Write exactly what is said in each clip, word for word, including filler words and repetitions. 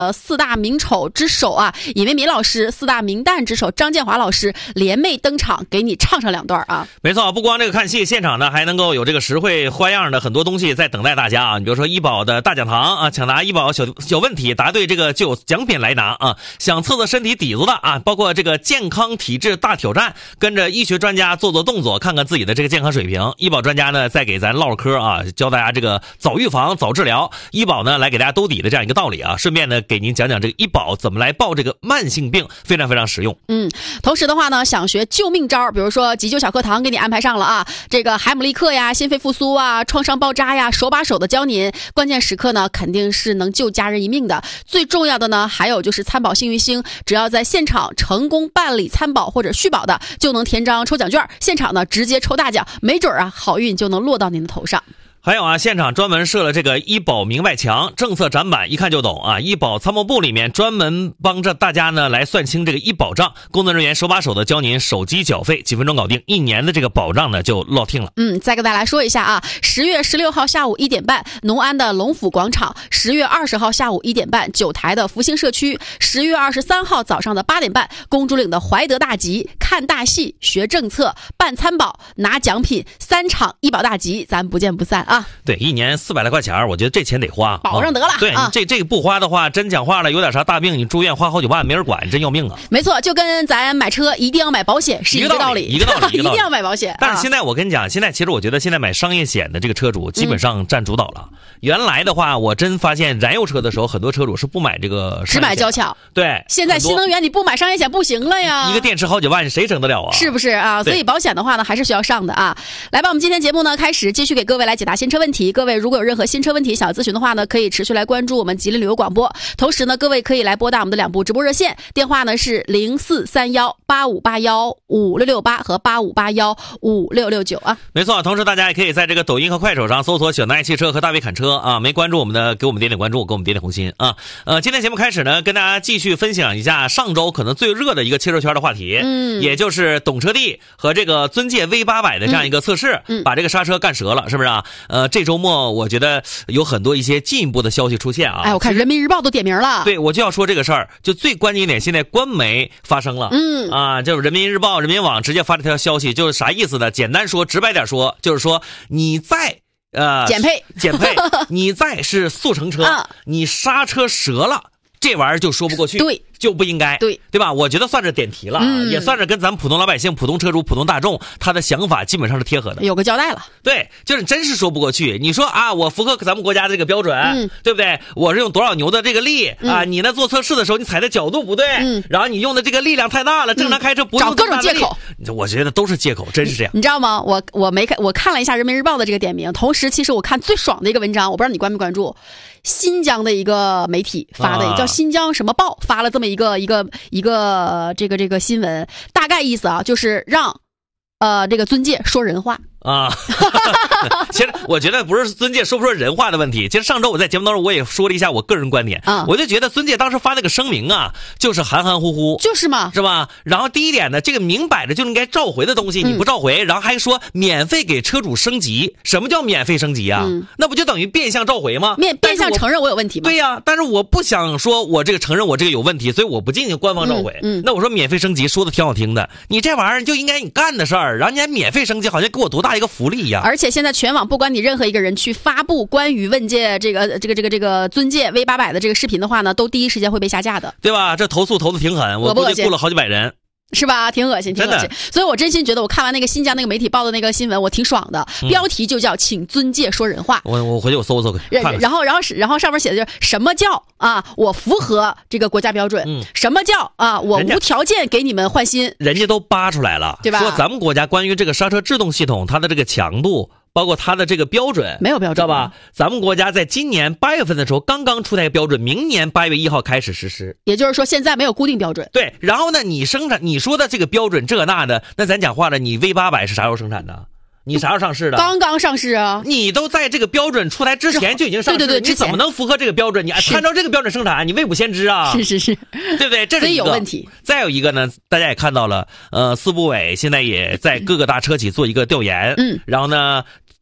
呃，四大名丑之首啊，尹维民老师，四大名旦之首张建华老师联袂登场，给你唱上两段啊。 没错，不光这个看戏，现场呢还能够有这个实惠花样的很多东西在等待大家啊。你比如说医保的大讲堂啊，抢答医保小小问题，答对这个就有奖品来拿啊。想测测身体底子的啊，包括这个健康体质大挑战，跟着医学专家做做动作，看看自己的这个健康水平。医保专家呢再给咱唠嗑啊，教大家这个早预防、早治疗。医保呢来给大家兜底的这样一个道理啊，顺便呢给您讲讲这个医保怎么来报这个慢性病，非常非常实用。 嗯，同时的话呢，想学救命招，比如说急救小课堂给你安排上了啊，这个海姆立克呀、心肺复苏啊、创伤包扎呀，手把手的教您，关键时刻呢肯定是能救家人一命的。最重要的呢，还有就是参保幸运星，只要在现场成功办理参保或者续保的，就能填张抽奖券，现场呢直接抽大奖，没准啊好运就能落到您的头上。 还有啊，现场专门设了这个医保明白墙政策展板，一看就懂啊。医保参谋部里面专门帮着大家呢来算清这个医保账，工作人员手把手的教您手机缴费，几分钟搞定，一年的这个保障呢就落定了。 嗯，再给大家来说一下啊，十月十六号下午一点半，农安的龙府广场；十月二十号下午一点半，九台的福兴社区；十月二十三号早上的八点半，公主岭的怀德大集，看大戏、学政策、办参保、拿奖品，三场医保大集，咱不见不散啊！ 对，一年四百来块钱，我觉得这钱得花， 保上得了。 啊、对， 啊、 你这这个不花的话，真讲话了，有点啥大病，你住院花好几万，没人管，真要命啊！ 没错，就跟咱买车一定要买保险是一个道理， 一个道理，一个道理， 一定要买保险。 但是现在我跟你讲，现在其实我觉得现在买商业险的这个车主基本上占主导了。嗯、原来的话，我真发现燃油车的时候，很多车主是不买这个只买交强。 对， 现在新能源你不买商业险不行了呀， 一个电池好几万，谁整得了啊？ 是不是啊？所以保险的话呢，还是需要上的啊。来吧，我们今天节目呢开始继续给各位来解答新车问题。各位如果有任何新车问题想要咨询的话呢，可以持续来关注我们吉林旅游广播。同时呢，各位可以来拨打我们的两部直播热线，电话呢是零四三幺八五八幺五六六八和八五八幺五六六九啊。 没错，同时大家也可以在这个抖音和快手上搜索小南爱汽车和大卫侃车啊，没关注我们的给我们点点关注，给我们点点红心啊。呃，今天节目开始呢，跟大家继续分享一下上周可能最热的一个汽车圈的话题，嗯，也就是懂车帝和这个尊界 V 八百 的这样一个测试，嗯，把这个刹车干折了，是不是啊？呃，这周末我觉得有很多一些进一步的消息出现啊。 哎，我看人民日报都点名了。 对，我就要说这个事儿，就最关键一点，现在官媒发生了，嗯啊，就是人民日报、人民网直接发了条消息，就是啥意思呢？简单说，直白点说，就是说你在呃减配减配，你在是速成车，啊、你刹车折了，这玩意儿就说不过去。 对。 就不应该， 对对吧？我觉得算是点题了，嗯、也算是跟咱们普通老百姓、普通车主、普通大众他的想法基本上是贴合的， 有个交代了。 对，就是真是说不过去。你说啊，我符合咱们国家的这个标准，嗯、对不对？我是用多少牛的这个力、嗯、啊？你呢做测试的时候，你踩的角度不对，嗯、然后你用的这个力量太大了，正常开车不用找各种借口。 我觉得都是借口，真是这样。 你知道吗？我我没看，我看了一下人民日报的这个点名，同时其实我看最爽的一个文章，我不知道你关没关注。新疆的一个媒体发的，啊、叫新疆什么报发了这么一个一个一个这个这个新闻，大概意思啊，就是让呃这个尊界说人话。 啊，其实我觉得不是尊界说不说人话的问题。其实上周我在节目当中我也说了一下我个人观点，嗯、我就觉得尊界当时发那个声明啊，就是含含糊糊， 就是嘛， 是吧？然后第一点呢，这个明摆着就应该召回的东西你不召回，嗯、然后还说免费给车主升级，什么叫免费升级啊？嗯、那不就等于变相召回吗？ 变变相承认我有问题吗？ 对呀、啊，但是我不想说我这个承认我这个有问题，所以我不进行官方召回。嗯，嗯那我说免费升级说的挺好听的，你这玩意儿就应该你干的事儿，然后你还免费升级，好像给我多大一个福利一样。 而且现在全网不管你任何一个人去发布关于问界这个这个这个这个尊界 V 八百 的这个视频的话呢，都第一时间会被下架的， 对吧？这投诉投的挺狠，我估计雇了好几百人。 是吧？挺恶心，挺恶心。所以我真心觉得，我看完那个新疆那个媒体报的那个新闻，我挺爽的。嗯、标题就叫“请尊界说人话”。 我我回去我搜搜看。 然后然后然后上面写的就是什么叫啊？我符合这个国家标准。嗯。什么叫啊？我无条件给你们换新。 人家都扒出来了， 对吧？ 说咱们国家关于这个刹车制动系统，它的这个强度。包括它的这个标准没有标准， 知道吧？咱们国家在今年八月份的时候刚刚出台标准，明年八月一号开始实施。 也就是说，现在没有固定标准。 对，然后呢，你生产你说的这个标准这那的，那咱讲话了，你 V 八百 是啥时候生产的？你啥时候上市的？ 刚刚上市啊！ 你都在这个标准出来之前就已经上市， 对对对， 你怎么能符合这个标准？你按照这个标准生产，你未卜先知啊！ 是是是， 对不对？这是一个。 所以有问题。 再有一个呢，大家也看到了，呃，四部委现在也在各个大车企做一个调研，嗯，然后呢。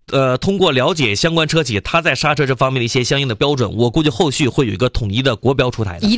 呃，通过了解相关车企它在刹车这方面的一些相应的标准，我估计后续会有一个统一的国标出台的。